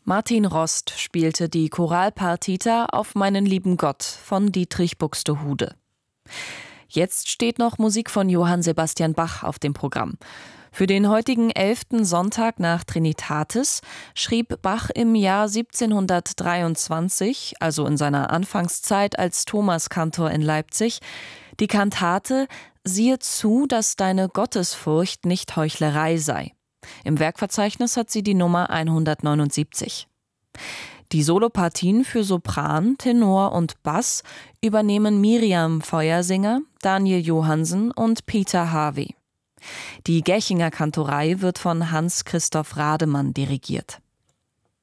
Martin Rost spielte die Choralpartita auf Meinen lieben Gott von Dietrich Buxtehude. Jetzt steht noch Musik von Johann Sebastian Bach auf dem Programm. Für den heutigen 11. Sonntag nach Trinitatis schrieb Bach im Jahr 1723, also in seiner Anfangszeit als Thomaskantor in Leipzig, die Kantate »Siehe zu, dass deine Gottesfurcht nicht Heuchlerei sei«. Im Werkverzeichnis hat sie die Nummer 179. Die Solopartien für Sopran, Tenor und Bass übernehmen Miriam Feuersinger, Daniel Johansen und Peter Harvey. Die Gächinger Kantorei wird von Hans-Christoph Rademann dirigiert.